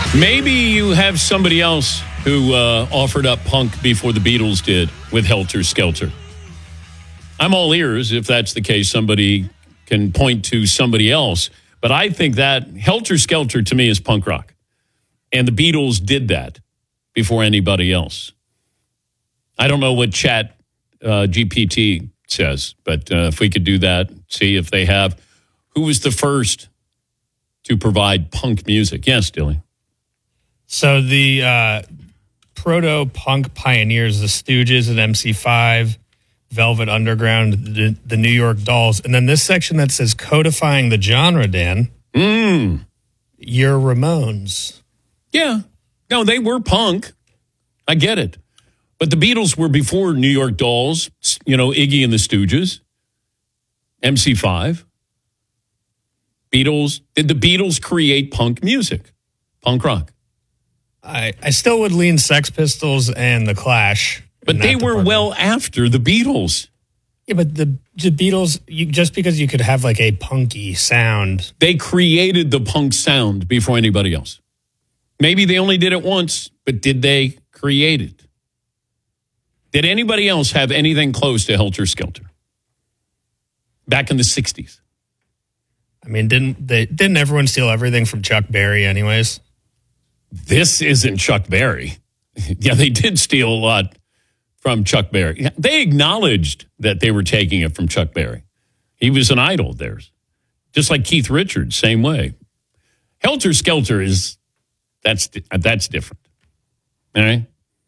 Maybe you have somebody else who offered up punk before the Beatles did with Helter Skelter. I'm all ears if that's the case. Somebody can point to somebody else. But I think that Helter Skelter to me is punk rock. And the Beatles did that before anybody else. I don't know what Chat GPT says, but if we could do that, see if they have. Who was the first to provide punk music? Yes, Dilly. So the proto-punk pioneers, the Stooges and MC5, Velvet Underground, the New York Dolls. And then this section that says codifying the genre, Dan. Your Ramones. Yeah. No, they were punk. I get it. But the Beatles were before New York Dolls, Iggy and the Stooges, MC5. Beatles. Did the Beatles create punk music? Punk rock? I still would lean Sex Pistols and The Clash. But they were well after the Beatles. Yeah, but the Beatles, just because you could have like a punky sound. They created the punk sound before anybody else. Maybe they only did it once, but did they create it? Did anybody else have anything close to Helter Skelter? Back in the 60s. I mean, didn't everyone steal everything from Chuck Berry anyways? This isn't Chuck Berry. Yeah, they did steal a lot from Chuck Berry. They acknowledged that they were taking it from Chuck Berry. He was an idol of theirs. Just like Keith Richards, same way. Helter Skelter that's different. All right?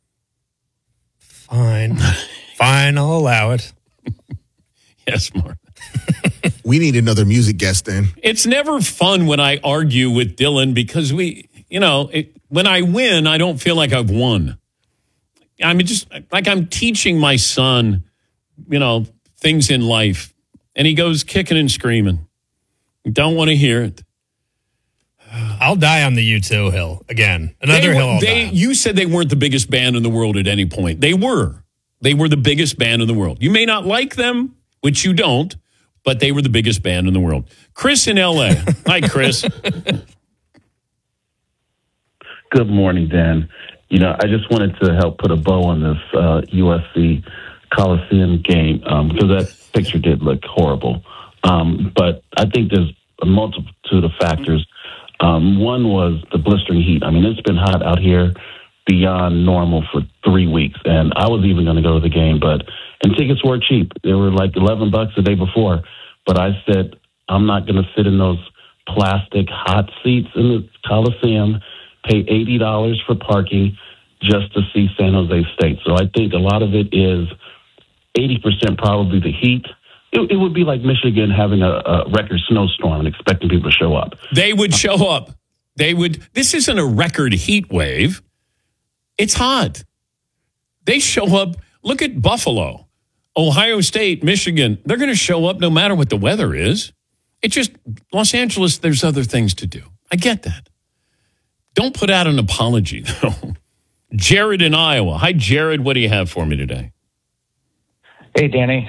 Fine, I'll allow it. Yes, Mark. We need another music guest then. It's never fun when I argue with Dylan because when I win, I don't feel like I've won. I mean, just like I'm teaching my son, things in life. And he goes kicking and screaming. Don't want to hear it. I'll die on the U2 hill again. Another hill I'll die on. You said they weren't the biggest band in the world at any point. They were. They were the biggest band in the world. You may not like them, which you don't, but they were the biggest band in the world. Chris in L.A. Hi, Chris. Good morning, Dan. I just wanted to help put a bow on this USC Coliseum game because that picture did look horrible. But I think there's a multitude of factors. One was the blistering heat. I mean, it's been hot out here beyond normal for 3 weeks, and I was even going to go to the game, and tickets were cheap. They were like $11 the day before, but I said I'm not going to sit in those plastic hot seats in the Coliseum, pay $80 for parking just to see San Jose State. So I think a lot of it is 80% probably the heat. It would be like Michigan having a record snowstorm and expecting people to show up. They would show up. This isn't a record heat wave. It's hot. They show up. Look at Buffalo, Ohio State, Michigan. They're going to show up no matter what the weather is. It's just Los Angeles, there's other things to do. I get that. Don't put out an apology, though. Jared in Iowa. Hi, Jared. What do you have for me today? Hey, Danny.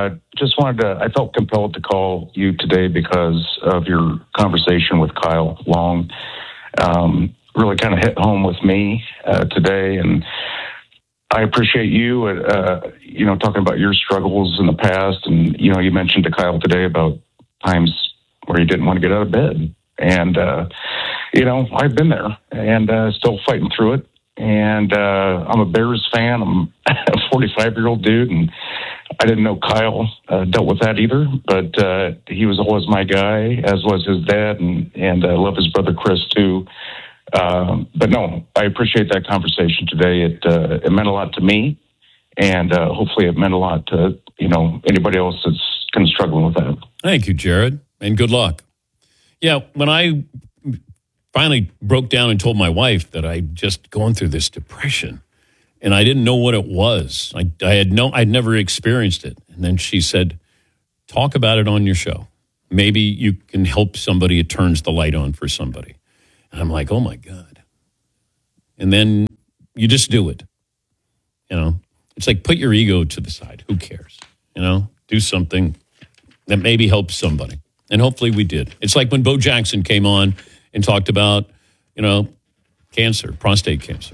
I felt compelled to call you today because of your conversation with Kyle Long. Really kind of hit home with me today. And I appreciate you, talking about your struggles in the past. And, you mentioned to Kyle today about times where you didn't want to get out of bed. And, I've been there and still fighting through it. And I'm a Bears fan. I'm a 45-year-old dude, and I didn't know Kyle dealt with that either. But he was always my guy, as was his dad, and I love his brother Chris too. But no, I appreciate that conversation today. It meant a lot to me, and hopefully it meant a lot to anybody else that's kind of struggling with that. Thank you, Jared, and good luck. Yeah, when I finally broke down and told my wife that I'd just gone through this depression and I didn't know what it was. I'd never experienced it. And then she said, talk about it on your show. Maybe you can help somebody. It turns the light on for somebody. And I'm like, oh my God. And then you just do it. It's like put your ego to the side. Who cares? Do something that maybe helps somebody. And hopefully we did. It's like when Bo Jackson came on and talked about, cancer, prostate cancer.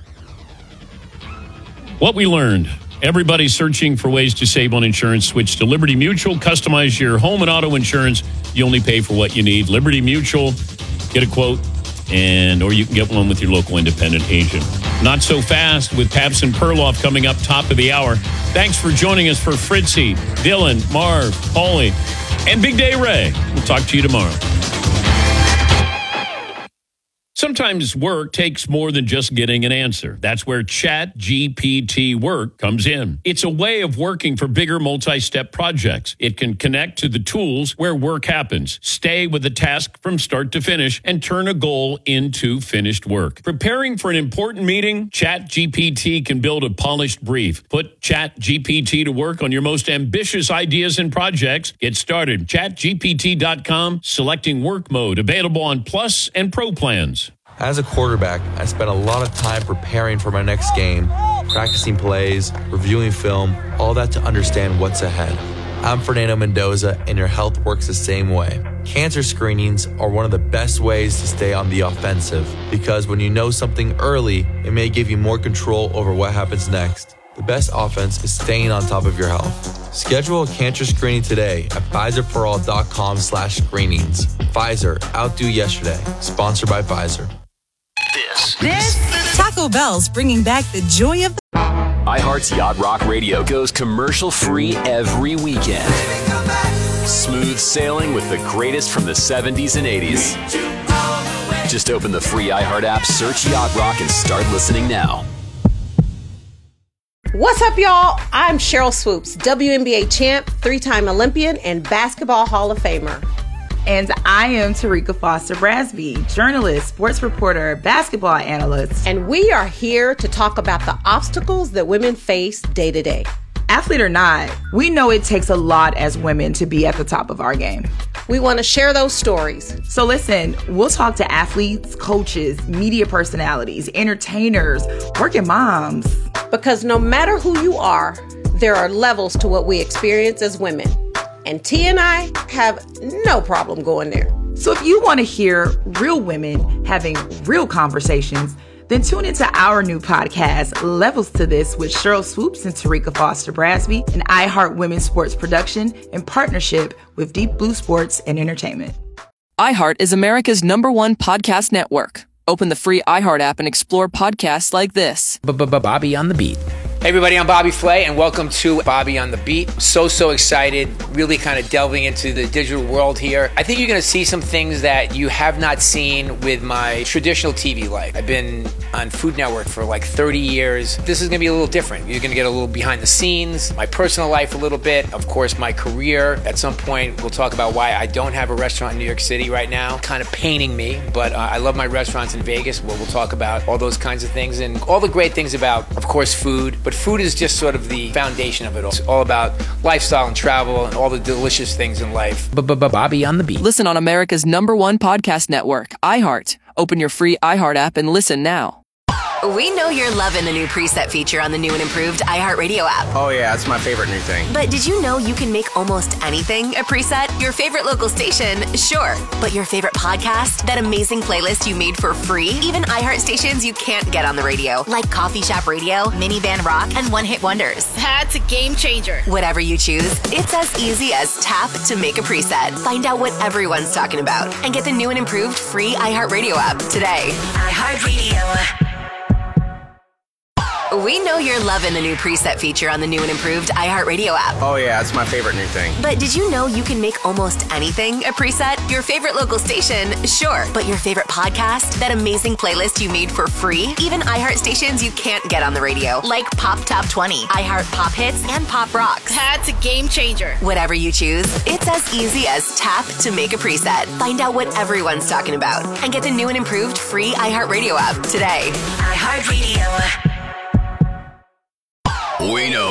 What we learned. Everybody's searching for ways to save on insurance. Switch to Liberty Mutual. Customize your home and auto insurance. You only pay for what you need. Liberty Mutual. Get a quote, or you can get one with your local independent agent. Not so fast with Pabst and Perloff coming up top of the hour. Thanks for joining us for Fritzy, Dylan, Marv, Paulie, and Big Day Ray. We'll talk to you tomorrow. Sometimes work takes more than just getting an answer. That's where ChatGPT Work comes in. It's a way of working for bigger multi-step projects. It can connect to the tools where work happens, stay with the task from start to finish, and turn a goal into finished work. Preparing for an important meeting? ChatGPT can build a polished brief. Put ChatGPT to work on your most ambitious ideas and projects. Get started. ChatGPT.com, selecting work mode, available on Plus and Pro plans. As a quarterback, I spent a lot of time preparing for my next game, practicing plays, reviewing film, all that to understand what's ahead. I'm Fernando Mendoza, and your health works the same way. Cancer screenings are one of the best ways to stay on the offensive, because when you know something early, it may give you more control over what happens next. The best offense is staying on top of your health. Schedule a cancer screening today at Pfizerforall.com/screenings. Pfizer, outdo yesterday. Sponsored by Pfizer. This Taco Bell's bringing back the joy of iHeart's Yacht Rock Radio goes commercial-free every weekend. Smooth sailing with the greatest from the 70s and 80s. Just open the free iHeart app, search Yacht Rock, and start listening now. What's up, y'all? I'm Cheryl Swoops, WNBA champ, 3-time Olympian, and Basketball Hall of Famer. And I am Tarika Foster Brasby, journalist, sports reporter, basketball analyst. And we are here to talk about the obstacles that women face day to day. Athlete or not, we know it takes a lot as women to be at the top of our game. We want to share those stories. So listen, we'll talk to athletes, coaches, media personalities, entertainers, working moms. Because no matter who you are, there are levels to what we experience as women. And T and I have no problem going there. So if you want to hear real women having real conversations, then tune into our new podcast, Levels to This, with Cheryl Swoops and Tarika Foster Brasby, an iHeart Women's Sports production in partnership with Deep Blue Sports and Entertainment. iHeart is America's #1 podcast network. Open the free iHeart app and explore podcasts like this. Bobby on the Beat. Hey everybody, I'm Bobby Flay, and welcome to Bobby on the Beat. So excited, really kind of delving into the digital world here. I think you're going to see some things that you have not seen with my traditional TV life. I've been on Food Network for like 30 years. This is going to be a little different. You're going to get a little behind the scenes, my personal life a little bit, of course my career. At some point, we'll talk about why I don't have a restaurant in New York City right now. Kind of paining me, but I love my restaurants in Vegas, where we'll talk about all those kinds of things and all the great things about, of course, food. But food is just sort of the foundation of it all. It's all about lifestyle and travel and all the delicious things in life. Bobby on the Beat. Listen on America's #1 podcast network, iHeart. Open your free iHeart app and listen now. We know you're loving the new preset feature on the new and improved iHeartRadio app. Oh yeah, it's my favorite new thing. But did you know you can make almost anything a preset? Your favorite local station, sure. But your favorite podcast? That amazing playlist you made for free? Even iHeart stations you can't get on the radio, like Coffee Shop Radio, Minivan Rock, and One Hit Wonders. That's a game changer. Whatever you choose, it's as easy as tap to make a preset. Find out what everyone's talking about and get the new and improved free iHeartRadio app today. iHeartRadio. We know you're loving the new preset feature on the new and improved iHeartRadio app. Oh yeah, it's my favorite new thing. But did you know you can make almost anything a preset? Your favorite local station, sure. But your favorite podcast? That amazing playlist you made for free? Even iHeart stations you can't get on the radio, like Pop Top 20, iHeart Pop Hits, and Pop Rocks. That's a game changer. Whatever you choose, it's as easy as tap to make a preset. Find out what everyone's talking about and get the new and improved free iHeartRadio app today. iHeartRadio. We know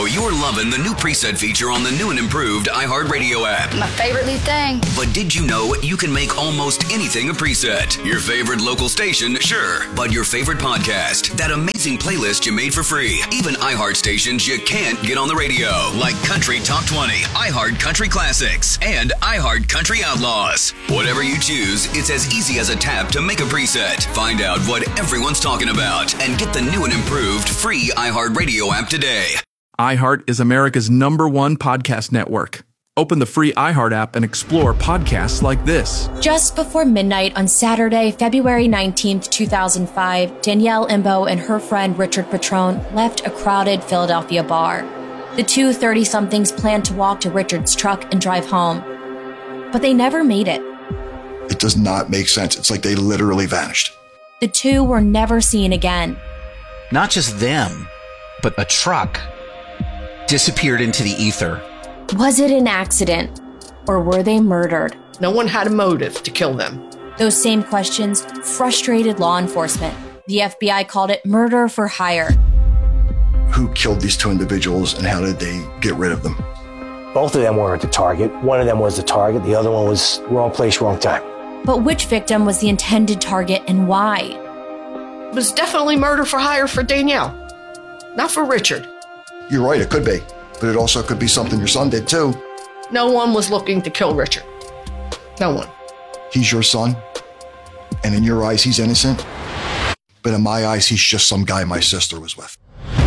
you're loving the new preset feature on the new and improved iHeartRadio app. My favorite new thing. But did you know you can make almost anything a preset? Your favorite local station, sure. But your favorite podcast, that amazing playlist you made for free. Even iHeart stations you can't get on the radio, like Country Top 20, iHeart Country Classics, and iHeart Country Outlaws. Whatever you choose, it's as easy as a tap to make a preset. Find out what everyone's talking about and get the new and improved free iHeartRadio app today. iHeart is America's #1 podcast network. Open the free iHeart app and explore podcasts like this. Just before midnight on Saturday, February 19th, 2005, Danielle Imbo and her friend Richard Petrone left a crowded Philadelphia bar. The two 30-somethings planned to walk to Richard's truck and drive home, but they never made it. It does not make sense. It's like they literally vanished. The two were never seen again. Not just them, but a truck disappeared into the ether. Was it an accident, or were they murdered? No one had a motive to kill them. Those same questions frustrated law enforcement. The FBI called it murder for hire. Who killed these two individuals and how did they get rid of them? Both of them weren't the target. One of them was the target. The other one was wrong place, wrong time. But which victim was the intended target and why? It was definitely murder for hire for Danielle, not for Richard. You're right, it could be. But it also could be something your son did too. No one was looking to kill Richard. No one. He's your son, and in your eyes, he's innocent. But in my eyes, he's just some guy my sister was with.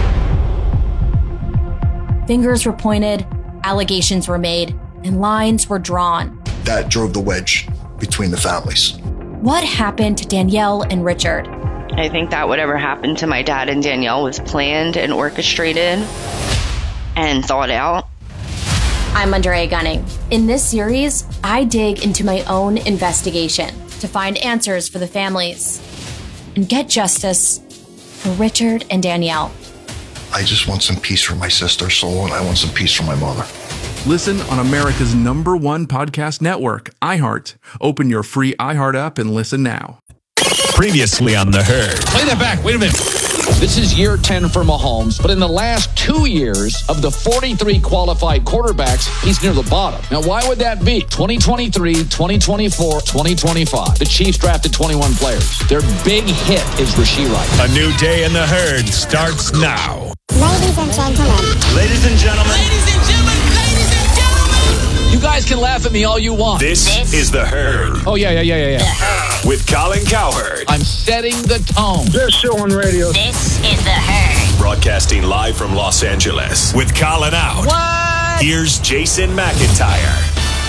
Fingers were pointed, allegations were made, and lines were drawn. That drove the wedge between the families. What happened to Danielle and Richard? I think that whatever happened to my dad and Danielle was planned and orchestrated and thought out. I'm Andrea Gunning. In this series, I dig into my own investigation to find answers for the families and get justice for Richard and Danielle. I just want some peace for my sister's soul, and I want some peace for my mother. Listen on America's #1 podcast network, iHeart. Open your free iHeart app and listen now. Previously on The Herd. Play that back. Wait a minute. This is year 10 for Mahomes, but in the last 2 years of the 43 qualified quarterbacks, he's near the bottom. Now, why would that be? 2023, 2024, 2025. The Chiefs drafted 21 players. Their big hit is Rashee Rice. A new day in The Herd starts now. Ladies and gentlemen. Ladies and gentlemen. Ladies and gentlemen. Ladies and gentlemen. You guys can laugh at me all you want. This is The Herd. Oh, yeah. With Colin Cowherd. I'm setting the tone. Best show on radio. This is The Herd. Broadcasting live from Los Angeles. With Colin out. What? Here's Jason McIntyre.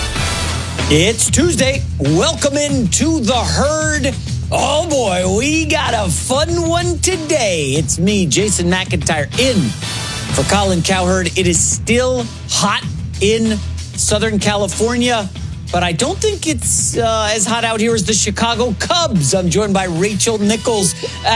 It's Tuesday. Welcome into The Herd. Oh boy, we got a fun one today. It's me, Jason McIntyre, in for Colin Cowherd. It is still hot in Southern California, but I don't think it's as hot out here as the Chicago Cubs. I'm joined by Rachel Nichols.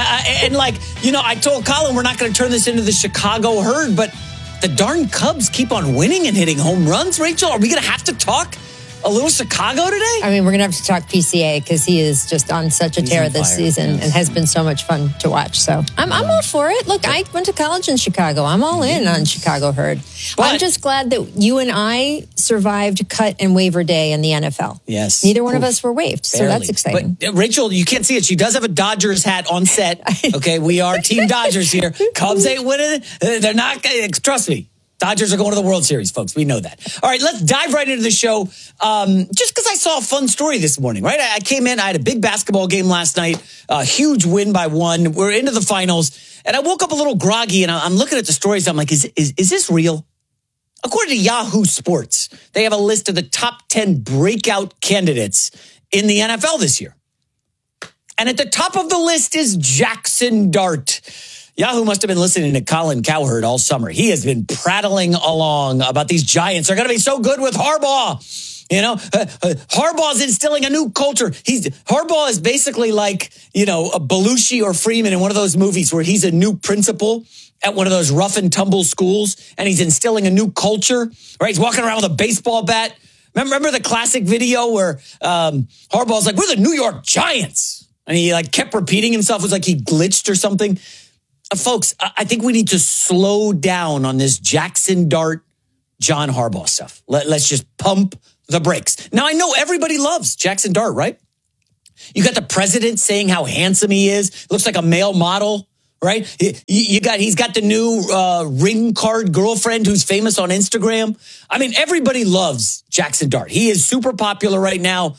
I told Colin we're not going to turn this into the Chicago Herd, but the darn Cubs keep on winning and hitting home runs. Rachel, are we going to have to talk a little Chicago today? I mean, we're going to have to talk PCA because he is just on such a tear this season and has been so much fun to watch. So I'm all for it. Look, I went to college in Chicago. I'm all in on Chicago Herd. But I'm just glad that you and I survived cut and waiver day in the NFL. Yes. Neither one of us were waived. So that's exciting. But Rachel, you can't see it. She does have a Dodgers hat on set. Okay, we are Team Dodgers here. Cubs ain't winning. They're not. Trust me. Dodgers are going to the World Series, folks. We know that. All right, let's dive right into the show. Just because I saw a fun story this morning, right? I came in, I had a big basketball game last night, a huge win by 1. We're into the finals, and I woke up a little groggy, and I'm looking at the stories. I'm like, is this real? According to Yahoo Sports, they have a list of the top 10 breakout candidates in the NFL this year. And at the top of the list is Jackson Dart. Yahoo must have been listening to Colin Cowherd all summer. He has been prattling along about these Giants. They're going to be so good with Harbaugh. You know, Harbaugh's instilling a new culture. Harbaugh is basically like, a Belushi or Freeman in one of those movies where he's a new principal at one of those rough and tumble schools, and he's instilling a new culture, right? He's walking around with a baseball bat. Remember the classic video where Harbaugh's like, we're the New York Giants. And he kept repeating himself. It was like he glitched or something. Folks, I think we need to slow down on this Jackson Dart, John Harbaugh stuff. Let's just pump the brakes. Now, I know everybody loves Jackson Dart, right? You got the president saying how handsome he is. Looks like a male model, right? He's got the new ring card girlfriend who's famous on Instagram. I mean, everybody loves Jackson Dart. He is super popular right now.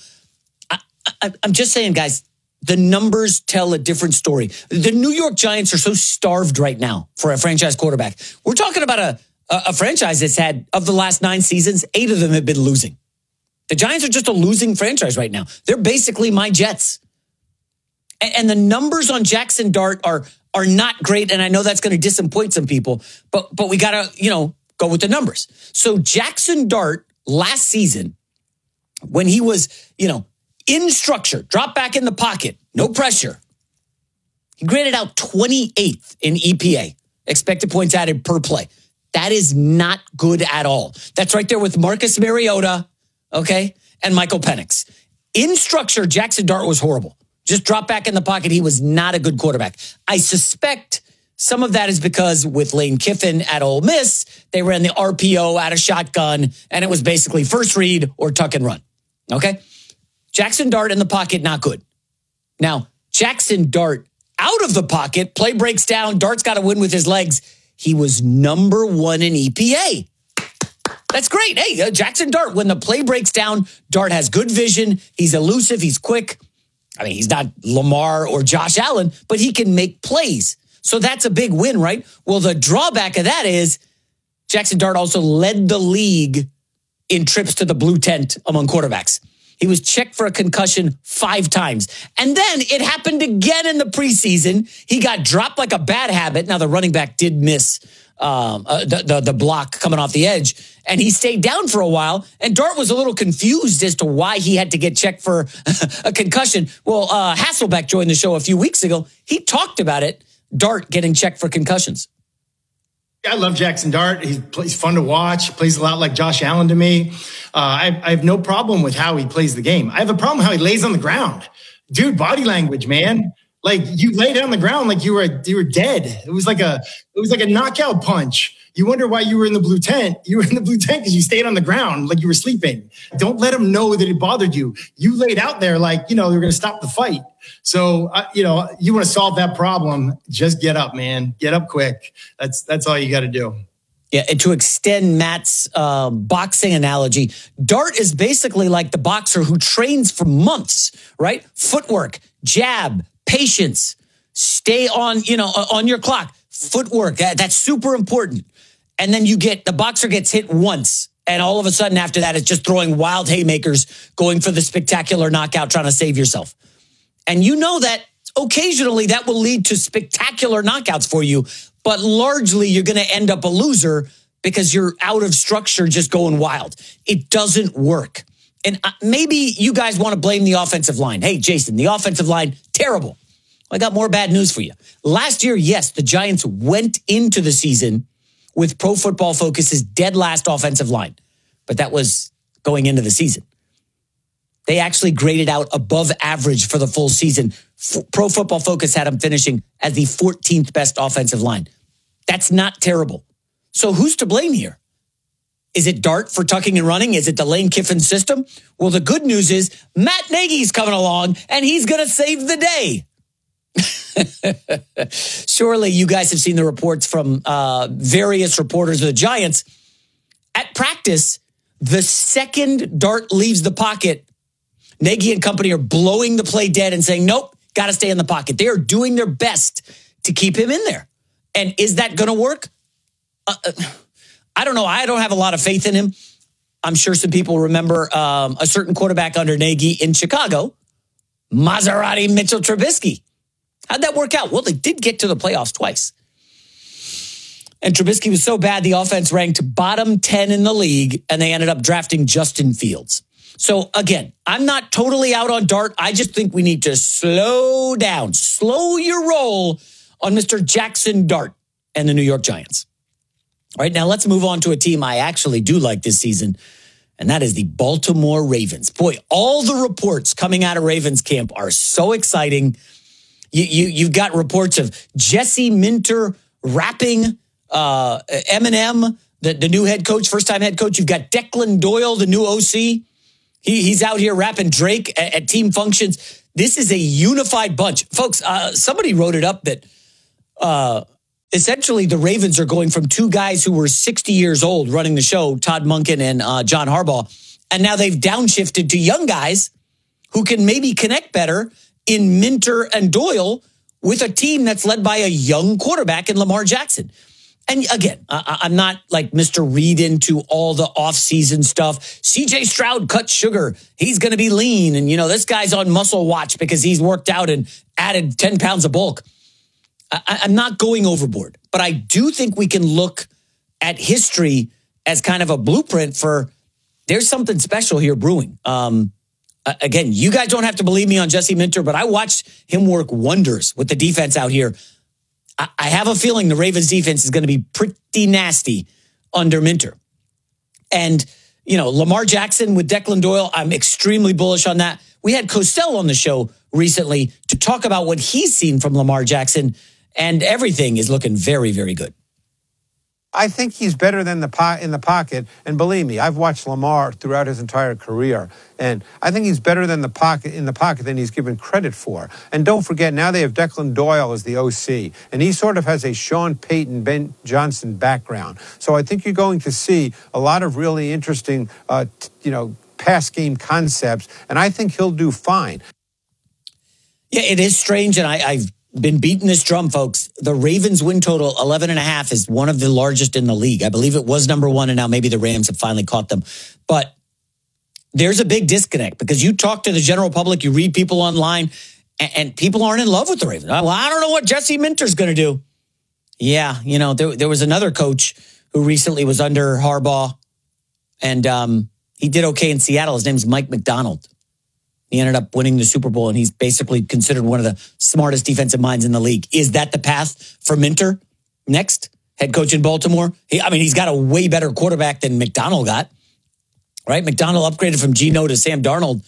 I'm just saying, guys, the numbers tell a different story. The New York Giants are so starved right now for a franchise quarterback. We're talking about a franchise that's had, of the last 9 seasons, 8 of them have been losing. The Giants are just a losing franchise right now. They're basically my Jets. And the numbers on Jackson Dart are not great, and I know that's going to disappoint some people, but we got to, go with the numbers. So Jackson Dart last season, when he was, in structure, drop back in the pocket, no pressure, he graded out 28th in EPA, expected points added per play. That is not good at all. That's right there with Marcus Mariota, okay, and Michael Penix. In structure, Jackson Dart was horrible. Just drop back in the pocket. He was not a good quarterback. I suspect some of that is because with Lane Kiffin at Ole Miss, they ran the RPO out of shotgun, and it was basically first read or tuck and run, okay? Jackson Dart in the pocket, not good. Now, Jackson Dart out of the pocket, play breaks down, Dart's got to win with his legs. He was number 1 in EPA. That's great. Hey, Jackson Dart, when the play breaks down, Dart has good vision. He's elusive. He's quick. I mean, he's not Lamar or Josh Allen, but he can make plays. So that's a big win, right? Well, the drawback of that is Jackson Dart also led the league in trips to the blue tent among quarterbacks. He was checked for a concussion 5 times. And then it happened again in the preseason. He got dropped like a bad habit. Now, the running back did miss the block coming off the edge, and he stayed down for a while. And Dart was a little confused as to why he had to get checked for a concussion. Well, Hasselbeck joined the show a few weeks ago. He talked about it, Dart getting checked for concussions. I love Jackson Dart. He's fun to watch. Plays a lot like Josh Allen to me. I have no problem with how he plays the game. I have a problem how he lays on the ground. Dude, body language, man. Like, you lay down on the ground like you were dead. It was like a knockout punch. You wonder why you were in the blue tent. You were in the blue tent because you stayed on the ground like you were sleeping. Don't let them know that it bothered you. You laid out there like, you're going to stop the fight. So, you want to solve that problem, just get up, man. Get up quick. That's all you got to do. Yeah, and to extend Matt's boxing analogy, Dart is basically like the boxer who trains for months, right? Footwork, jab, patience, stay on your clock. Footwork, that's super important. And then the boxer gets hit once, and all of a sudden after that, it's just throwing wild haymakers, going for the spectacular knockout, trying to save yourself. And you know that occasionally that will lead to spectacular knockouts for you, but largely you're going to end up a loser because you're out of structure just going wild. It doesn't work. And maybe you guys want to blame the offensive line. Hey, Jason, the offensive line, terrible. I got more bad news for you. Last year, yes, the Giants went into the season with Pro Football Focus's dead last offensive line, but that was going into the season. They actually graded out above average for the full season. Pro Football Focus had them finishing as the 14th best offensive line. That's not terrible. So who's to blame here? Is it Dart for tucking and running? Is it the Lane Kiffin system? Well, the good news is Matt Nagy's coming along, and he's going to save the day. Surely you guys have seen the reports from various reporters of the Giants. At practice, the second Dart leaves the pocket, Nagy and company are blowing the play dead and saying, nope, got to stay in the pocket. They are doing their best to keep him in there. And is that going to work? I don't know. I don't have a lot of faith in him. I'm sure some people remember a certain quarterback under Nagy in Chicago, Maserati Mitchell Trubisky. How'd that work out? Well, they did get to the playoffs twice. And Trubisky was so bad, the offense ranked bottom 10 in the league, and they ended up drafting Justin Fields. So, again, I'm not totally out on Dart. I just think we need to slow down, slow your roll on Mr. Jackson Dart and the New York Giants. All right, now let's move on to a team I actually do like this season, and that is the Baltimore Ravens. Boy, all the reports coming out of Ravens camp are so exciting. You've got reports of Jesse Minter rapping Eminem, the new head coach, first-time head coach. You've got Declan Doyle, the new OC. He's out here rapping Drake at team functions. This is a unified bunch. Folks, somebody wrote it up that essentially the Ravens are going from two guys who were 60 years old running the show, Todd Monken and John Harbaugh, and now they've downshifted to young guys who can maybe connect better in Minter and Doyle with a team that's led by a young quarterback in Lamar Jackson. And again, I'm not like Mr. Read into all the offseason stuff. CJ Stroud cut sugar. He's going to be lean. And, this guy's on muscle watch because he's worked out and added 10 pounds of bulk. I'm not going overboard, but I do think we can look at history as kind of a blueprint for there's something special here brewing. Again, you guys don't have to believe me on Jesse Minter, but I watched him work wonders with the defense out here. I have a feeling the Ravens defense is going to be pretty nasty under Minter. And, Lamar Jackson with Declan Doyle, I'm extremely bullish on that. We had Cosell on the show recently to talk about what he's seen from Lamar Jackson, and everything is looking very, very good. I think he's better than in the pocket. And believe me, I've watched Lamar throughout his entire career. And I think he's better than in the pocket than he's given credit for. And don't forget, now they have Declan Doyle as the OC. And he sort of has a Sean Payton, Ben Johnson background. So I think you're going to see a lot of really interesting, pass game concepts. And I think he'll do fine. Yeah, it is strange. And I've been beating this drum, folks. The Ravens win total 11.5 is one of the largest in the league. I believe it was number one, and now maybe the Rams have finally caught them. But there's a big disconnect because you talk to the general public, you read people online, and people aren't in love with the Ravens. Well, I don't know what Jesse Minter's going to do. Yeah, there was another coach who recently was under Harbaugh, and he did okay in Seattle. His name's Mike McDonald. He ended up winning the Super Bowl, and he's basically considered one of the smartest defensive minds in the league. Is that the path for Minter next? Head coach in Baltimore? He's got a way better quarterback than McDonald got, right? McDonald upgraded from Geno to Sam Darnold.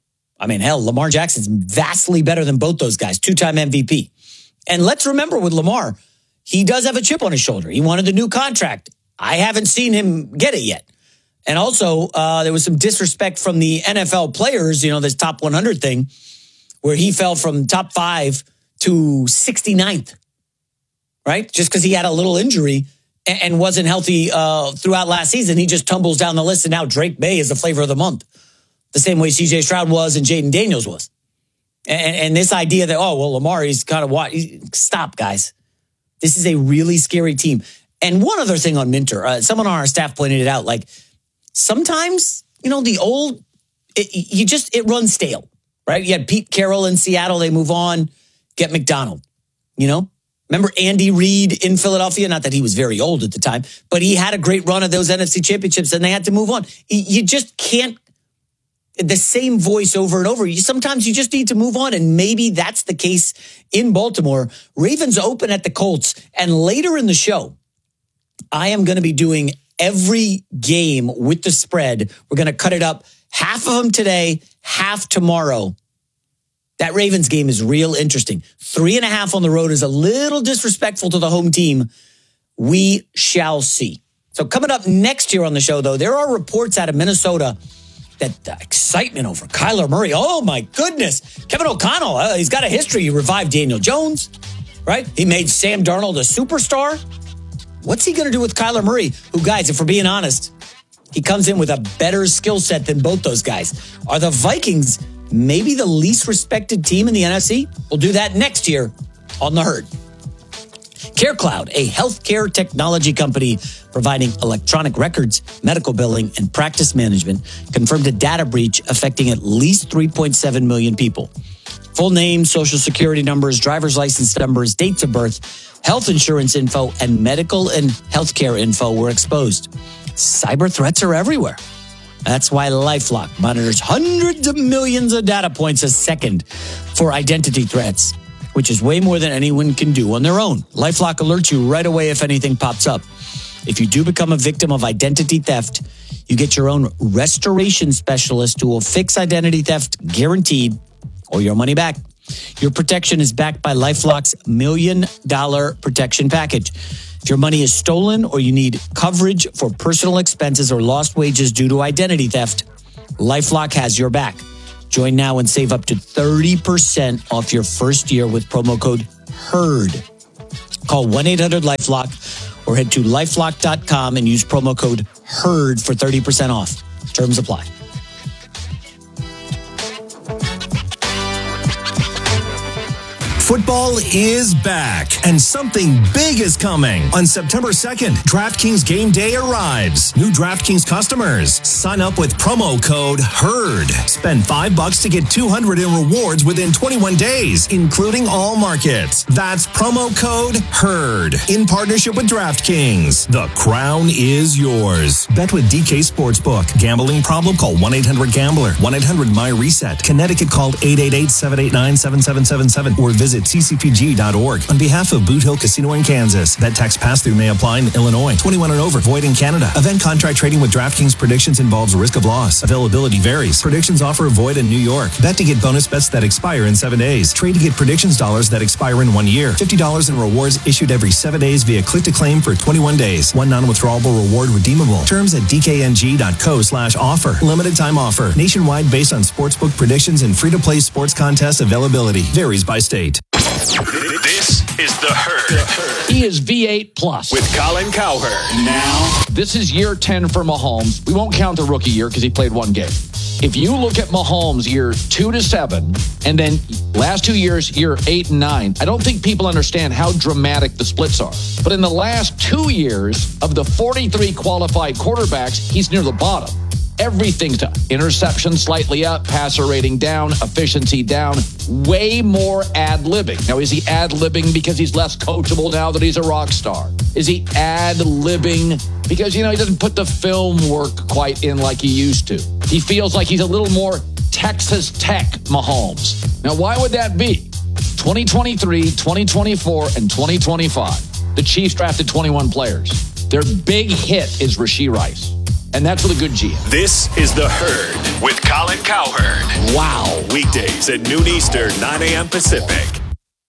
Lamar Jackson's vastly better than both those guys, 2-time MVP. And let's remember with Lamar, he does have a chip on his shoulder. He wanted a new contract. I haven't seen him get it yet. And also, there was some disrespect from the NFL players, this top 100 thing, where he fell from top 5 to 69th, right? Just because he had a little injury and wasn't healthy throughout last season. He just tumbles down the list, and now Drake May is the flavor of the month. The same way CJ Stroud was and Jaden Daniels was. And this idea that, Lamar, he's kind of stop, guys. This is a really scary team. And one other thing on Minter, someone on our staff pointed it out, sometimes, the old, it runs stale, right? You had Pete Carroll in Seattle. They move on, get McDonald, Remember Andy Reid in Philadelphia? Not that he was very old at the time, but he had a great run of those NFC championships and they had to move on. You just can't, the same voice over and over. Sometimes you just need to move on, and maybe that's the case in Baltimore. Ravens open at the Colts, and later in the show, I am going to be doing every game with the spread. We're going to cut it up. Half of them today, half tomorrow. That Ravens game is real interesting. 3.5 on the road is a little disrespectful to the home team. We shall see. So coming up next year on the show, though, there are reports out of Minnesota that the excitement over Kyler Murray. Oh, my goodness. Kevin O'Connell, he's got a history. He revived Daniel Jones, right? He made Sam Darnold a superstar. What's he going to do with Kyler Murray? Who, guys, if we're being honest, he comes in with a better skill set than both those guys. Are the Vikings maybe the least respected team in the NFC? We'll do that next year on The Herd. CareCloud, a healthcare technology company providing electronic records, medical billing, and practice management, confirmed a data breach affecting at least 3.7 million people. Full names, social security numbers, driver's license numbers, dates of birth, health insurance info, and medical and healthcare info were exposed. Cyber threats are everywhere. That's why LifeLock monitors hundreds of millions of data points a second for identity threats, which is way more than anyone can do on their own. LifeLock alerts you right away if anything pops up. If you do become a victim of identity theft, you get your own restoration specialist who will fix identity theft guaranteed or your money back. Your protection is backed by LifeLock's $1 Million Protection Package. If your money is stolen or you need coverage for personal expenses or lost wages due to identity theft, LifeLock has your back. Join now and save up to 30% off your first year with promo code HERD. Call 1-800-LifeLock or head to lifelock.com and use promo code HERD for 30% off. Terms apply. Football is back, and something big is coming. On September 2nd, DraftKings Game Day arrives. New DraftKings customers, sign up with promo code HERD. Spend $5 to get $200 in rewards within 21 days, including all markets. That's promo code HERD. In partnership with DraftKings, the crown is yours. Bet with DK Sportsbook. Gambling problem? Call 1-800-GAMBLER. 1-800-MY-RESET. Connecticut called 888-789-7777 or visit ccpg.org. On behalf of Boot Hill Casino in Kansas, bet tax pass-through may apply in Illinois. 21 and over, void in Canada. Event contract trading with DraftKings predictions involves risk of loss. Availability varies. Predictions offer void in New York. Bet to get bonus bets that expire in 7 days. Trade to get predictions dollars that expire in 1 year. $50 in rewards issued every 7 days via click to claim for 21 days. One non-withdrawable reward redeemable. Terms at dkng.co/offer. Limited time offer. Nationwide based on sportsbook predictions and free-to-play sports contest availability. Varies by state. This is The Herd. He is V8 plus. With Colin Cowherd. Now, this is year 10 for Mahomes. We won't count the rookie year because he played one game. If you look at Mahomes year 2 to 7, and then last 2 years, year 8 and 9, I don't think people understand how dramatic the splits are. But in the last 2 years, of the 43 qualified quarterbacks, he's near the bottom. Everything's done. Interception slightly up, passer rating down, efficiency down, way more ad-libbing. Now, is he ad-libbing because he's less coachable now that he's a rock star? Is he ad-libbing because, he doesn't put the film work quite in like he used to? He feels like he's a little more Texas Tech Mahomes. Now, why would that be? 2023, 2024, and 2025. The Chiefs drafted 21 players. Their big hit is Rashee Rice. And that's with a good GM. This is The Herd with Colin Cowherd. Wow. Weekdays at noon Eastern, 9 a.m. Pacific.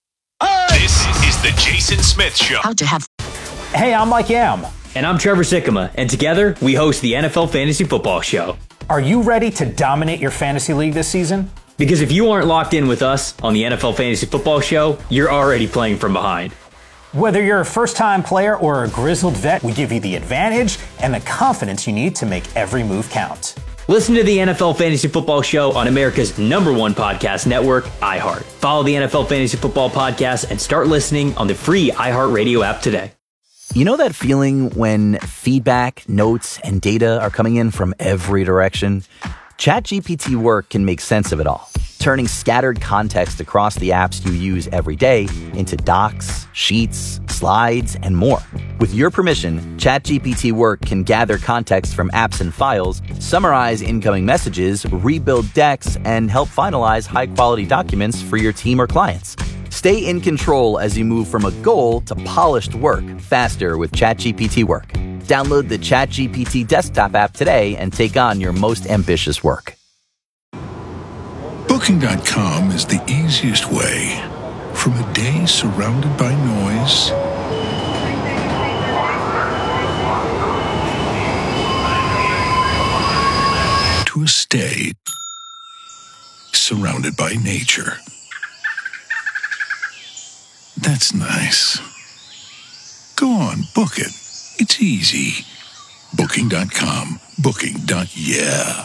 This is The Jason Smith Show. Hey, I'm Mike Yam. And I'm Trevor Sikkema. And together, we host the NFL Fantasy Football Show. Are you ready to dominate your fantasy league this season? Because if you aren't locked in with us on the NFL Fantasy Football Show, you're already playing from behind. Whether you're a first-time player or a grizzled vet, we give you the advantage and the confidence you need to make every move count. Listen to the NFL Fantasy Football Show on America's #1 podcast network, iHeart. Follow the NFL Fantasy Football Podcast and start listening on the free iHeartRadio app today. You know that feeling when feedback, notes, and data are coming in from every direction? ChatGPT Work can make sense of it all, turning scattered context across the apps you use every day into docs, sheets, slides, and more. With your permission, ChatGPT Work can gather context from apps and files, summarize incoming messages, rebuild decks, and help finalize high-quality documents for your team or clients. Stay in control as you move from a goal to polished work faster with ChatGPT Work. Download the ChatGPT desktop app today and take on your most ambitious work. Booking.com is the easiest way. From a day surrounded by noise to a stay surrounded by nature. That's nice. Go on, book it. It's easy. Booking.com. Booking.yeah.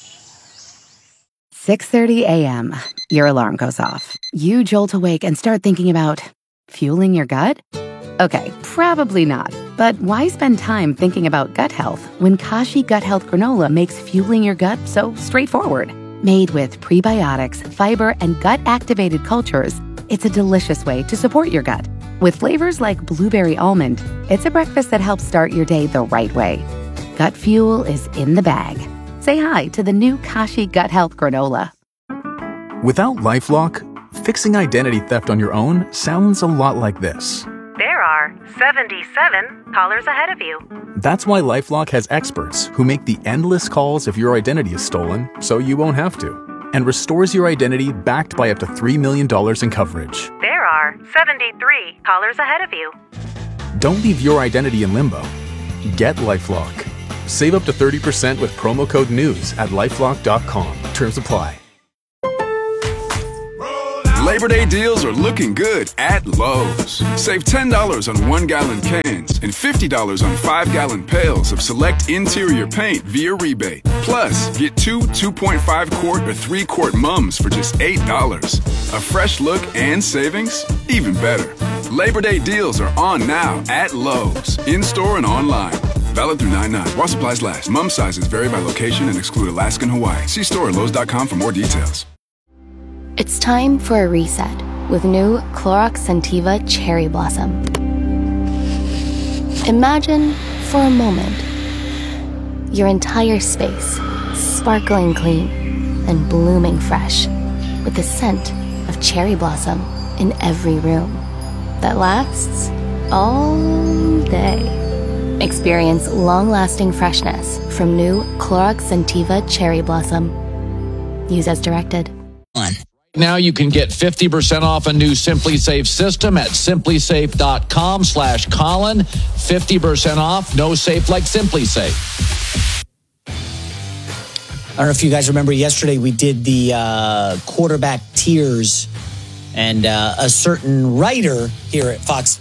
6:30 a.m. Your alarm goes off. You jolt awake and start thinking about fueling your gut? Okay, probably not. But why spend time thinking about gut health when Kashi Gut Health Granola makes fueling your gut so straightforward? Made with prebiotics, fiber, and gut-activated cultures, it's a delicious way to support your gut. With flavors like blueberry almond, it's a breakfast that helps start your day the right way. Gut fuel is in the bag. Say hi to the new Kashi Gut Health Granola. Without LifeLock, fixing identity theft on your own sounds a lot like this. There are 77 callers ahead of you. That's why LifeLock has experts who make the endless calls if your identity is stolen, so you won't have to. and restores your identity backed by up to $3 million in coverage. There are 73 callers ahead of you. Don't leave your identity in limbo. Get LifeLock. Save up to 30% with promo code NEWS at LifeLock.com. Terms apply. Labor Day deals are looking good at Lowe's. Save $10 on 1-gallon cans and $50 on 5-gallon pails of select interior paint via rebate. Plus, get 2 2.5-quart or 3-quart mums for just $8. A fresh look and savings? Even better. Labor Day deals are on now at Lowe's, in-store and online. Valid through 9/9. While supplies last. Mum sizes vary by location and exclude Alaska and Hawaii. See store at Lowe's.com for more details. It's time for a reset with new Clorox Scentiva Cherry Blossom. Imagine, for a moment, your entire space sparkling clean and blooming fresh with the scent of cherry blossom in every room that lasts all day. Experience long-lasting freshness from new Clorox Scentiva Cherry Blossom. Use as directed. Now you can get 50% off a new Simply Safe system at simplysafe.com/Colin. 50% off. No safe like Simply Safe. I don't know if you guys remember yesterday we did the quarterback tiers, and a certain writer here at Fox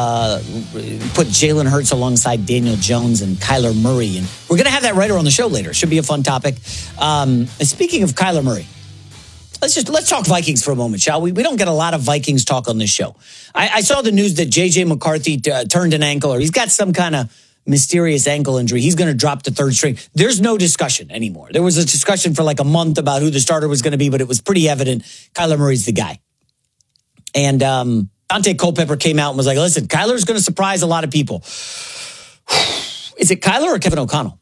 put Jalen Hurts alongside Daniel Jones and Kyler Murray. And we're going to have that writer on the show later. Should be a fun topic. And speaking of Kyler Murray, let's talk Vikings for a moment, shall we? We don't get a lot of Vikings talk on this show. I saw the news that J.J. McCarthy turned an ankle, or he's got some kind of mysterious ankle injury. He's going to drop to third string. There's no discussion anymore. There was a discussion for like a month about who the starter was going to be, but it was pretty evident Kyler Murray's the guy. And Dante Culpepper came out and was like, listen, Kyler's going to surprise a lot of people. Is it Kyler or Kevin O'Connell?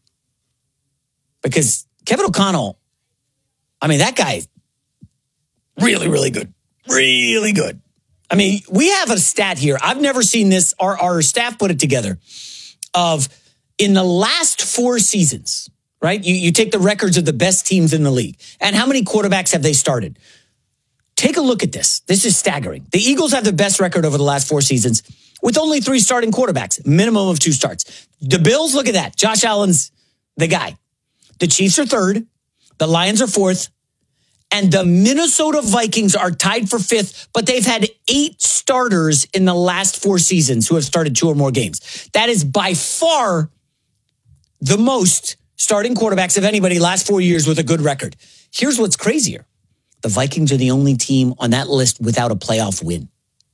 Because Kevin O'Connell, I mean, that guy, really, really good. Really good. I mean, we have a stat here. I've never seen this. Our staff put it together of in the last 4 seasons, right? You take the records of the best teams in the league. And how many quarterbacks have they started? Take a look at this. This is staggering. The Eagles have the best record over the last 4 seasons with only 3 starting quarterbacks, minimum of 2 starts. The Bills, look at that. Josh Allen's the guy. The Chiefs are 3rd. The Lions are 4th. And the Minnesota Vikings are tied for 5th, but they've had 8 starters in the last 4 seasons who have started 2 or more games. That is by far the most starting quarterbacks of anybody last 4 years with a good record. Here's what's crazier. The Vikings are the only team on that list without a playoff win.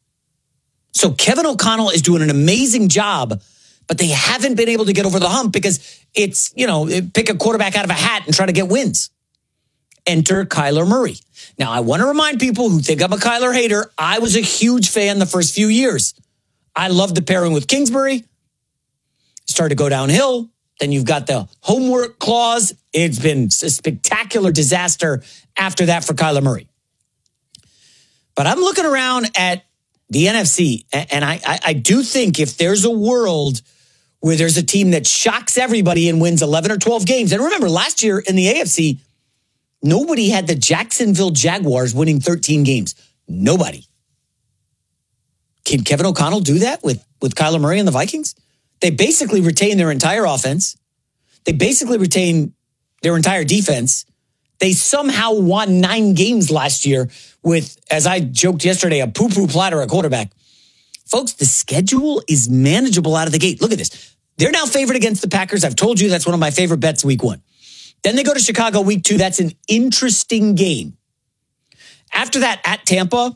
So Kevin O'Connell is doing an amazing job, but they haven't been able to get over the hump because it's, pick a quarterback out of a hat and try to get wins. Enter Kyler Murray. Now, I want to remind people who think I'm a Kyler hater, I was a huge fan the first few years. I loved the pairing with Kingsbury. Started to go downhill. Then you've got the homework clause. It's been a spectacular disaster after that for Kyler Murray. But I'm looking around at the NFC, and I do think if there's a world where there's a team that shocks everybody and wins 11 or 12 games, and remember, last year in the AFC, nobody had the Jacksonville Jaguars winning 13 games. Nobody. Can Kevin O'Connell do that with Kyler Murray and the Vikings? They basically retain their entire offense. They basically retain their entire defense. They somehow won 9 games last year with, as I joked yesterday, a poo-poo platter at quarterback. Folks, the schedule is manageable out of the gate. Look at this. They're now favored against the Packers. I've told you that's one of my favorite bets week 1. Then they go to Chicago week 2. That's an interesting game. After that, at Tampa,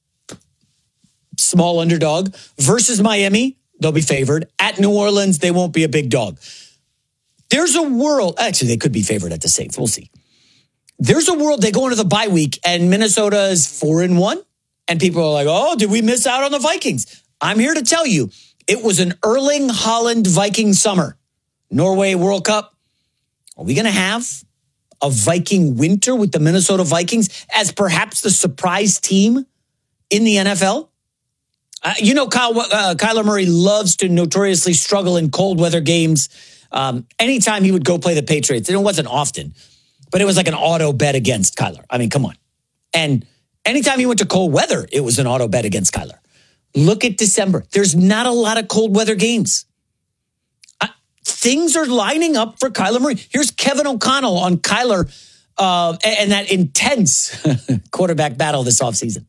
small underdog, versus Miami, they'll be favored. At New Orleans, they won't be a big dog. There's a world, actually, they could be favored at the Saints. We'll see. There's a world they go into the bye week and Minnesota is 4-1. And people are like, oh, did we miss out on the Vikings? I'm here to tell you, it was an Erling Haaland Viking summer. Norway World Cup. Are we going to have a Viking winter with the Minnesota Vikings as perhaps the surprise team in the NFL? Kyler Murray loves to notoriously struggle in cold weather games. Anytime he would go play the Patriots, and it wasn't often, But it was like an auto bet against Kyler. I mean, come on. And anytime he went to cold weather, it was an auto bet against Kyler. Look at December. There's not a lot of cold weather games. Things are lining up for Kyler Murray. Here's Kevin O'Connell on Kyler and that intense quarterback battle this offseason.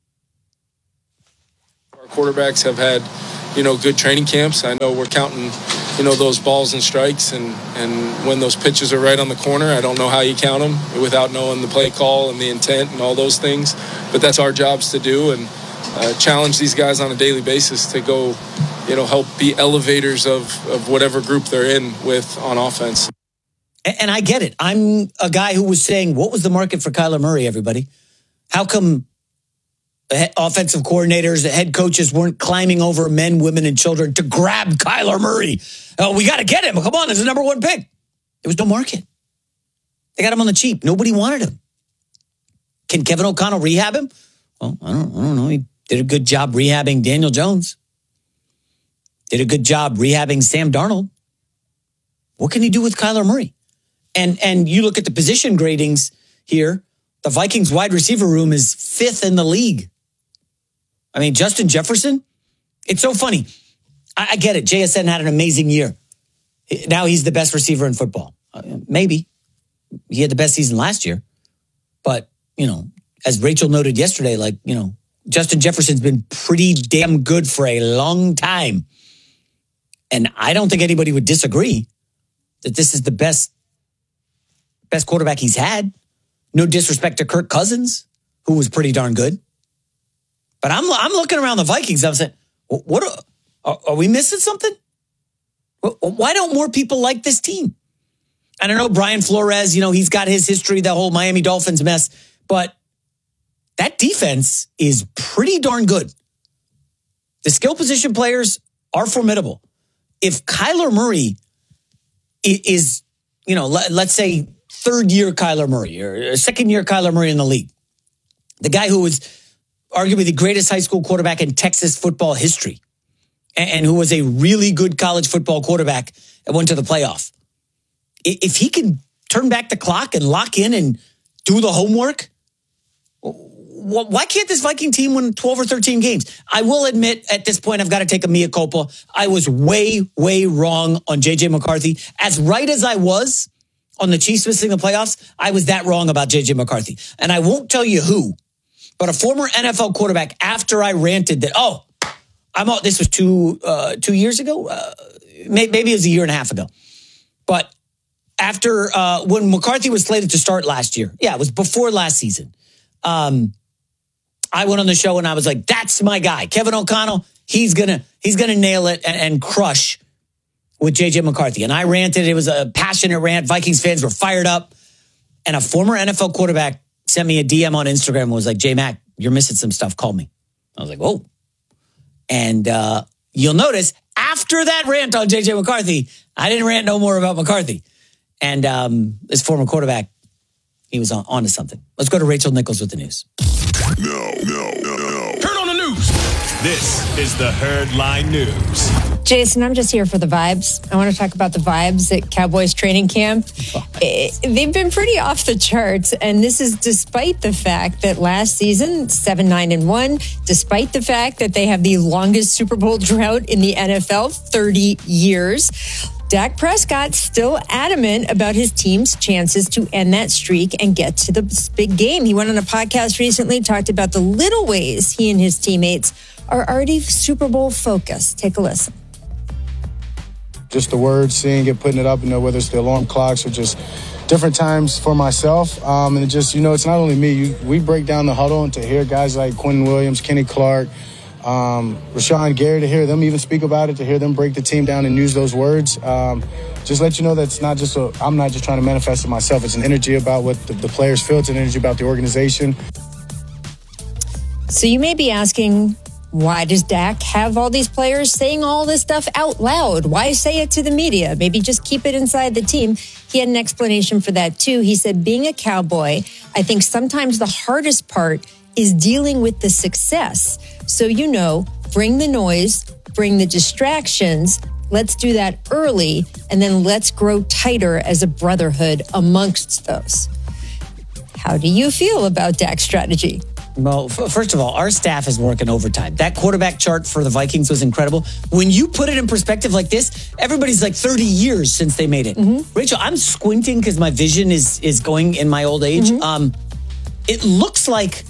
Our quarterbacks have had, good training camps. I know we're counting, those balls and strikes, and when those pitches are right on the corner, I don't know how you count them without knowing the play call and the intent and all those things. But that's our jobs to do, and challenge these guys on a daily basis to go, help be elevators of whatever group they're in with on offense. And I get it. I'm a guy who was saying, what was the market for Kyler Murray, everybody? How come offensive coordinators, head coaches weren't climbing over men, women, and children to grab Kyler Murray? Oh, we got to get him. Come on, there's the number one pick. There was no market. They got him on the cheap. Nobody wanted him. Can Kevin O'Connell rehab him? Well, I don't know. He did a good job rehabbing Daniel Jones. Did a good job rehabbing Sam Darnold. What can he do with Kyler Murray? And you look at the position gradings here, the Vikings wide receiver room is 5th in the league. I mean, Justin Jefferson, it's so funny. I get it. JSN had an amazing year. Now he's the best receiver in football. Maybe. He had the best season last year. But, as Rachel noted yesterday, Justin Jefferson's been pretty damn good for a long time. And I don't think anybody would disagree that this is the best quarterback he's had. No disrespect to Kirk Cousins, who was pretty darn good. But I'm looking around the Vikings. I'm saying, what are we missing something? Why don't more people like this team? And I know Brian Flores, he's got his history, the whole Miami Dolphins mess, but that defense is pretty darn good. The skill position players are formidable. If Kyler Murray is, let's say third year Kyler Murray or second year Kyler Murray in the league, the guy who was arguably the greatest high school quarterback in Texas football history and who was a really good college football quarterback and went to the playoff. If he can turn back the clock and lock in and do the homework, why can't this Viking team win 12 or 13 games? I will admit at this point, I've got to take a mea culpa. I was way, way wrong on J.J. McCarthy. As right as I was on the Chiefs missing the playoffs, I was that wrong about J.J. McCarthy. And I won't tell you who, but a former NFL quarterback, after I ranted that, this was 2 years ago? Maybe it was a year and a half ago. But after, when McCarthy was slated to start last year, it was before last season, I went on the show and I was like, that's my guy. Kevin O'Connell, he's gonna nail it and crush with J.J. McCarthy. And I ranted. It was a passionate rant. Vikings fans were fired up. And a former NFL quarterback sent me a DM on Instagram and was like, J-Mac, you're missing some stuff. Call me. I was like, whoa. And you'll notice after that rant on J.J. McCarthy, I didn't rant no more about McCarthy. And this former quarterback, he was on to something. Let's go to Rachel Nichols with the news. No. Turn on the news. This is the Herdline News. Jason, I'm just here for the vibes. I want to talk about the vibes at Cowboys training camp. They've been pretty off the charts, and this is despite the fact that last season, 7-9-1, despite the fact that they have the longest Super Bowl drought in the NFL, 30 years. Dak Prescott still adamant about his team's chances to end that streak and get to the big game. He went on a podcast recently, talked about the little ways he and his teammates are already Super Bowl focused. Take a listen. Just the words, seeing it, putting it up, whether it's the alarm clocks or just different times for myself. And it just, it's not only me. We break down the huddle, and to hear guys like Quentin Williams, Kenny Clark, Rashawn Gary, to hear them even speak about it, to hear them break the team down and use those words, just let you know that's not just I'm not just trying to manifest it myself. It's an energy about what the players feel. It's an energy about the organization. So you may be asking, why does Dak have all these players saying all this stuff out loud? Why say it to the media? Maybe just keep it inside the team. He had an explanation for that too. He said, being a Cowboy, I think sometimes the hardest part is dealing with the success. So, bring the noise, bring the distractions, Let's do that early, and then let's grow tighter as a brotherhood amongst those. How do you feel about Dak's strategy? Well, first of all, our staff is working overtime. That quarterback chart for the Vikings was incredible. When you put it in perspective like this, everybody's like 30 years since they made it. Rachel, I'm squinting because my vision is going in my old age. It looks like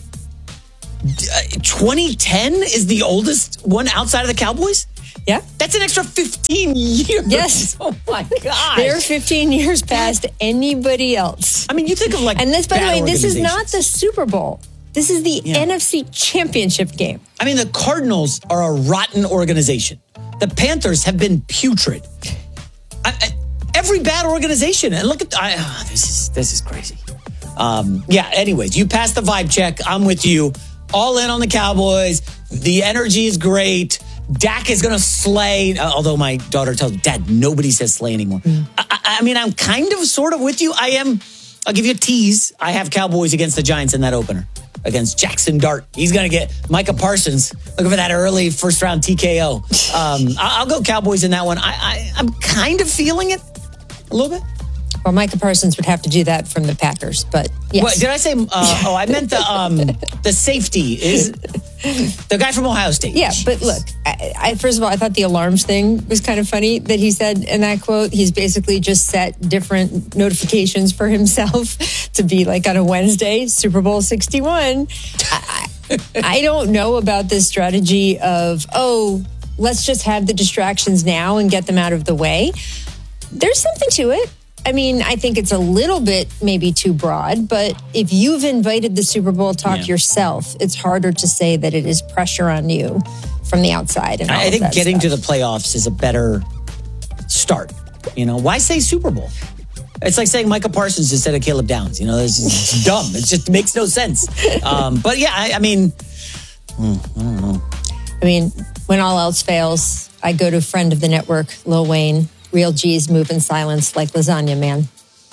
2010 is the oldest one outside of the Cowboys. Yeah. That's an extra 15 years. Yes. Oh, my gosh. They're 15 years past anybody else. I mean, you think of like And this, by the bad way, this is not organizations. the Super Bowl. This is the NFC Championship game. I mean, the Cardinals are a rotten organization. The Panthers have been putrid. Every bad organization. And look at this is crazy. Anyways, you passed the vibe check. I'm with you. All in on the Cowboys. The energy is great. Dak is going to slay. Although my daughter tells me, Dad, nobody says slay anymore. I mean, I'm kind of sort of with you. I'll give you a tease. I have Cowboys against the Giants in that opener. Against Jackson Dart. He's going to get Micah Parsons. Looking for that early first-round TKO. I'll go Cowboys in that one. I'm kind of feeling it a little bit. Well, Micah Parsons would have to do that from the Packers, but yes. What, did I say? I meant the safety is the guy from Ohio State. Yeah, but look, I first of all, I thought the alarms thing was kind of funny that he said in that quote. He's basically just set different notifications for himself to be like on a Wednesday, Super Bowl 61. I don't know about this strategy of, let's just have the distractions now and get them out of the way. There's something to it. I mean, I think it's a little bit maybe too broad, but if you've invited the Super Bowl talk yourself, it's harder to say that it is pressure on you from the outside. And I think getting to the playoffs is a better start. You know, why say Super Bowl? It's like saying Micah Parsons instead of Caleb Downs. You know, it's dumb. It just makes no sense. But yeah, I mean, I don't know. I mean, when all else fails, I go to a friend of the network, Lil Wayne. Real G's move in silence like lasagna, man.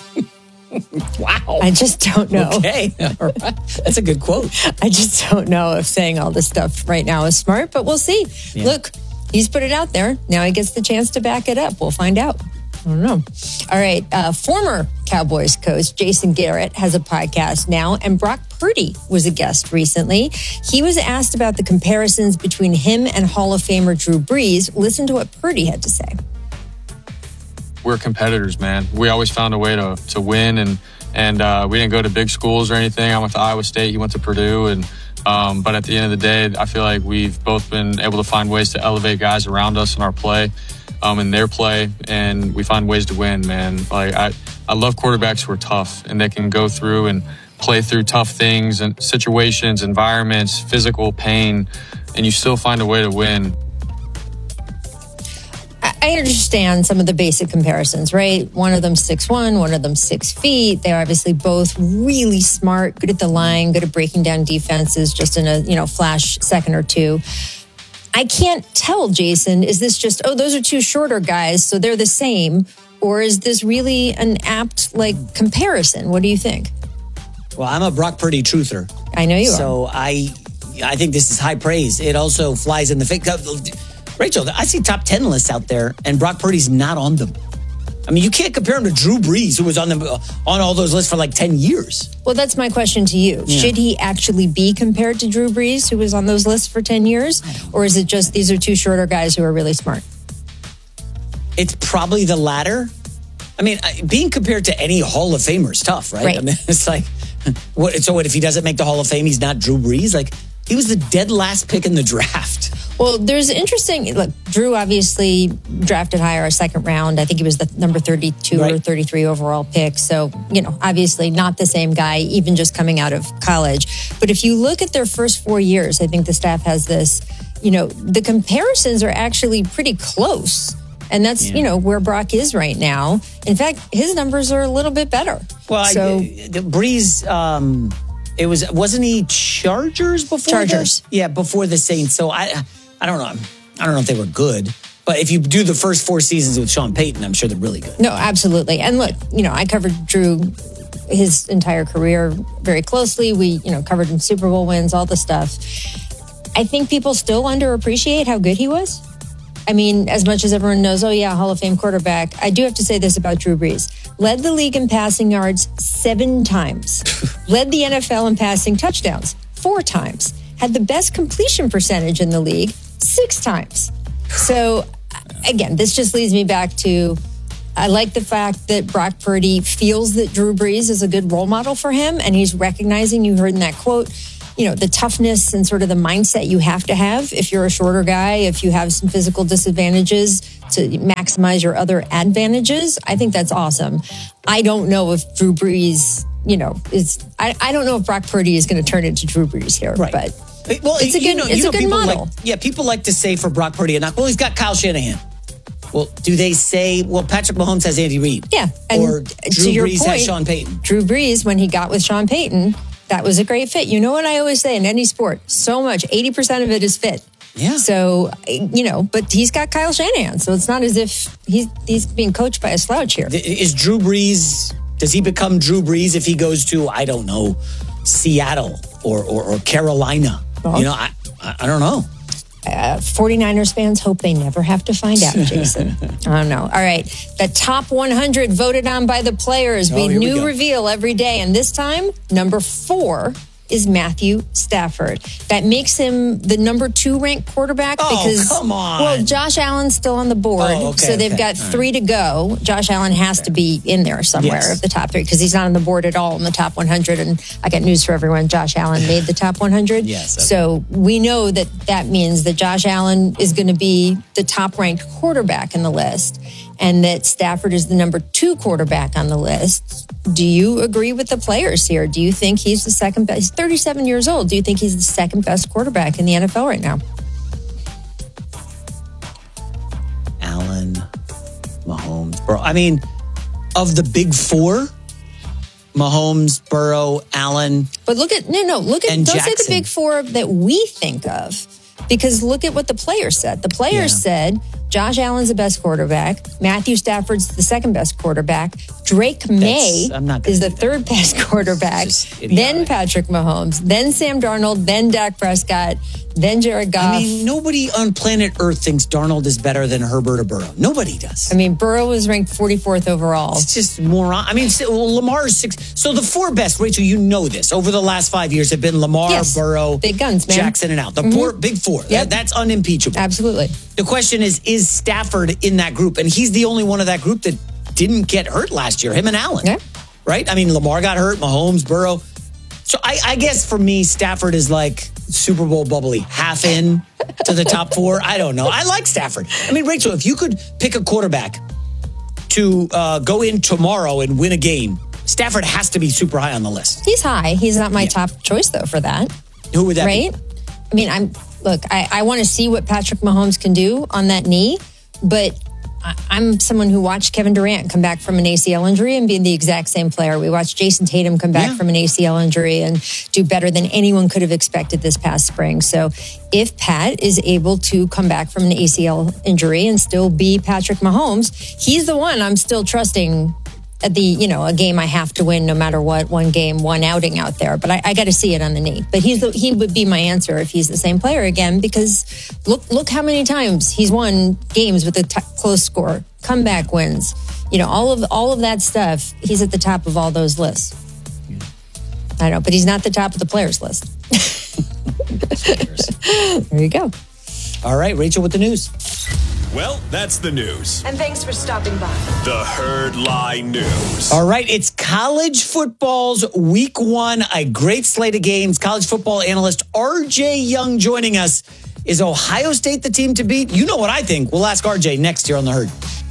Wow. I just don't know. Okay. All right. That's a good quote. I just don't know if saying all this stuff right now is smart, but we'll see. Yeah. Look, he's put it out there. Now he gets the chance to back it up. We'll find out. I don't know. All right. Former Cowboys coach Jason Garrett has a podcast now, and Brock Purdy was a guest recently. He was asked about the comparisons between him and Hall of Famer Drew Brees. Listen to what Purdy had to say. We're competitors, man. We always found a way to win, and we didn't go to big schools or anything. I went to Iowa State, he went to Purdue, and but at the end of the day, I feel like we've both been able to find ways to elevate guys around us in our play, in their play, and we find ways to win, man. Like I love quarterbacks who are tough and they can go through and play through tough things and situations, environments, physical pain, and you still find a way to win. I understand some of the basic comparisons, right? One of them 6'1", one of them 6 feet. They're obviously both really smart, good at the line, good at breaking down defenses just in a flash second or two. I can't tell, Jason, is this just, those are two shorter guys, so they're the same? Or is this really an apt comparison? What do you think? Well, I'm a Brock Purdy truther. I know you are. So I think this is high praise. It also flies in the face. Rachel, I see top 10 lists out there, and Brock Purdy's not on them. I mean, you can't compare him to Drew Brees, who was on all those lists for 10 years. Well, that's my question to you. Yeah. Should he actually be compared to Drew Brees, who was on those lists for 10 years? Or is it just these are two shorter guys who are really smart? It's probably the latter. I mean, being compared to any Hall of Famer is tough, right? I mean, it's like, what if he doesn't make the Hall of Fame, he's not Drew Brees? He was the dead last pick in the draft. Well, there's interesting. Look, Drew obviously drafted higher, a second round. I think he was the number 32 or 33 overall pick. So, obviously not the same guy, even just coming out of college. But if you look at their first 4 years, I think the staff has this, the comparisons are actually pretty close. And that's, where Brock is right now. In fact, his numbers are a little bit better. Well, Brees, wasn't he Chargers before? Chargers. Before the Saints. So I don't know. I don't know if they were good, but if you do the first 4 seasons with Sean Payton, I'm sure they're really good. No, absolutely. And look, I covered Drew his entire career very closely. We, covered in Super Bowl wins, all the stuff. I think people still underappreciate how good he was. I mean, as much as everyone knows, oh yeah, Hall of Fame quarterback, I do have to say this about Drew Brees. Led the league in passing yards 7 times. Led the NFL in passing touchdowns 4 times. Had the best completion percentage in the league 6 times. So, again, this just leads me back to, I like the fact that Brock Purdy feels that Drew Brees is a good role model for him, and he's recognizing, you heard in that quote, the toughness and sort of the mindset you have to have if you're a shorter guy, if you have some physical disadvantages to maximize your other advantages. I think that's awesome. I don't know if Drew Brees, I don't know if Brock Purdy is going to turn into Drew Brees here, right. But well, it's a good model. People like to say for Brock Purdy, he's got Kyle Shanahan. Well, do they say, Patrick Mahomes has Andy Reid? Yeah. Or Drew Brees has Sean Payton? Drew Brees, when he got with Sean Payton, that was a great fit. You know what I always say in any sport? So much, 80% of it is fit. Yeah. So, but he's got Kyle Shanahan. So it's not as if he's being coached by a slouch here. Is Drew Brees, does he become Drew Brees if he goes to, I don't know, Seattle or Carolina? I don't know. 49ers fans hope they never have to find out, Jason. I don't know. All right. The top 100 voted on by the players. We reveal every day. And this time, number 4 is Matthew Stafford. That makes him the number 2 ranked quarterback because, come on. Well, Josh Allen's still on the board. So they've got 3 to go. Josh Allen has to be in there somewhere of the top 3 because he's not on the board at all in the top 100. And I got news for everyone. Josh Allen made the top 100. Yes. So we know that means that Josh Allen is going to be the top ranked quarterback in the list and that Stafford is the number 2 quarterback on the list. Do you agree with the players here? Do you think he's the second best? He's 37 years old. Do you think he's the second best quarterback in the NFL right now? Allen, Mahomes, Burrow. I mean, of the big 4, Mahomes, Burrow, Allen. But look at don't say the big 4 that we think of. Because look at what the players said. The players said Josh Allen's the best quarterback. Matthew Stafford's the second best quarterback. Drake May is the third best quarterback. Then Patrick Mahomes. Then Sam Darnold. Then Dak Prescott. Then Jared Goff. I mean, nobody on planet Earth thinks Darnold is better than Herbert or Burrow. Nobody does. I mean, Burrow was ranked 44th overall. It's just moron. I mean, Lamar's 6. So the 4 best, Rachel, you know this, over the last 5 years have been Lamar, Burrow, big guns, man. Jackson, and out. The big 4. Yep. That's unimpeachable. Absolutely. The question is Stafford in that group? And he's the only one of that group that didn't get hurt last year, him and Allen. Yeah. Right? I mean, Lamar got hurt, Mahomes, Burrow. So I guess for me, Stafford is like Super Bowl bubbly, half in to the top 4. I don't know. I like Stafford. I mean, Rachel, if you could pick a quarterback to go in tomorrow and win a game, Stafford has to be super high on the list. He's high. He's not my top choice, though, for that. Who would that be? I mean, I want to see what Patrick Mahomes can do on that knee, but I'm someone who watched Kevin Durant come back from an ACL injury and be the exact same player. We watched Jason Tatum come back from an ACL injury and do better than anyone could have expected this past spring. So if Pat is able to come back from an ACL injury and still be Patrick Mahomes, he's the one I'm still trusting at the, a game I have to win no matter what, one game, one outing out there. But I got to see it on the knee. But he would be my answer if he's the same player again, because look how many times he's won games with a close score, comeback wins, all of that stuff. He's at the top of all those lists. I know, but he's not the top of the players list. There you go. All right, Rachel with the news. Well, that's the news. And thanks for stopping by. The Herd Lie News. All right, it's college football's week 1, a great slate of games. College football analyst RJ Young joining us. Is Ohio State the team to beat? You know what I think. We'll ask RJ next here on The Herd.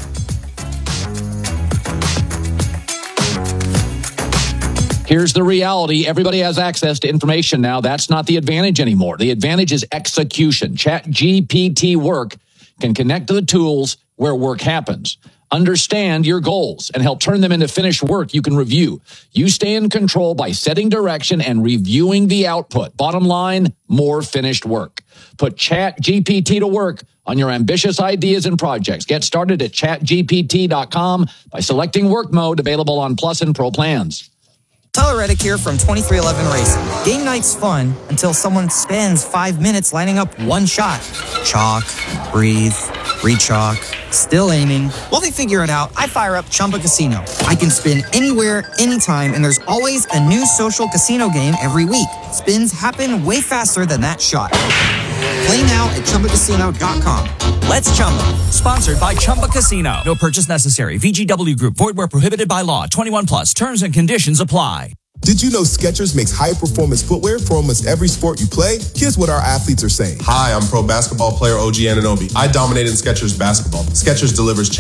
Here's the reality. Everybody has access to information now. That's not the advantage anymore. The advantage is execution. ChatGPT Work can connect to the tools where work happens. Understand your goals and help turn them into finished work you can review. You stay in control by setting direction and reviewing the output. Bottom line, more finished work. Put ChatGPT to work on your ambitious ideas and projects. Get started at chatgpt.com by selecting work mode, available on Plus and Pro plans. Tyler Reddick here from 2311 Racing. Game night's fun until someone spends 5 minutes lining up one shot. Chalk, breathe, re-chalk, still aiming. While they figure it out, I fire up Chumba Casino. I can spin anywhere, anytime, and there's always a new social casino game every week. Spins happen way faster than that shot. Play now at ChumbaCasino.com. Let's Chumba. Sponsored by Chumba Casino. No purchase necessary. VGW Group. Void where prohibited by law. 21 plus. Terms and conditions apply. Did you know Skechers makes high-performance footwear for almost every sport you play? Here's what our athletes are saying. Hi, I'm pro basketball player OG Anunoby. I dominate in Skechers basketball. Skechers delivers